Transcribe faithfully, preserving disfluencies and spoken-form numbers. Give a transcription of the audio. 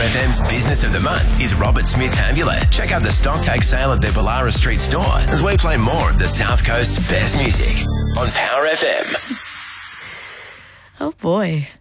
F M's Business of the Month is Robert Smith Amulet. Check out the stock take sale at their Ballara Street store as we play more of the South Coast's best music on Power F M. Oh boy.